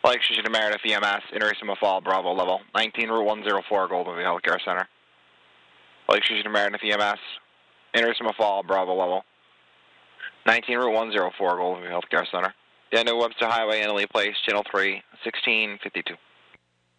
Like Station to Meredith EMS, Interissimo Fall, Bravo level. 19 Route 104, Golden View Healthcare Center. Like Station to Meredith EMS, Interissimo Fall, Bravo level. 19 Route 104, Golden View Healthcare Center. Daniel Webster Highway, Italy Place, Channel 3, 1652.